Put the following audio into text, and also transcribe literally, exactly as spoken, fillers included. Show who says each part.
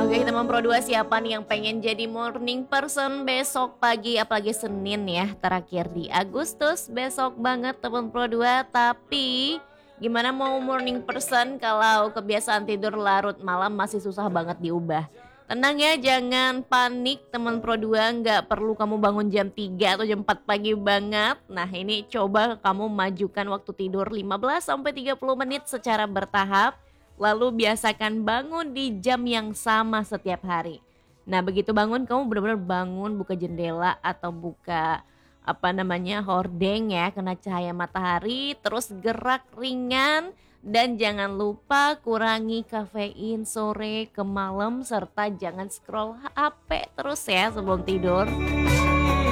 Speaker 1: Oke teman Pro dua, siapa nih yang pengen jadi morning person besok pagi, apalagi Senin ya, terakhir di Agustus, besok banget teman Pro dua. Tapi gimana mau morning person kalau kebiasaan tidur larut malam masih susah banget diubah. Tenang ya, jangan panik teman Pro dua, nggak perlu kamu bangun jam tiga atau jam empat pagi banget. Nah ini coba kamu majukan waktu tidur lima belas sampai tiga puluh menit secara bertahap. Lalu biasakan bangun di jam yang sama setiap hari. Nah begitu bangun kamu benar-benar bangun, buka jendela atau buka apa namanya hordeng ya, kena cahaya matahari, terus gerak ringan dan jangan lupa kurangi kafein sore ke malam serta jangan scroll H P terus ya sebelum tidur.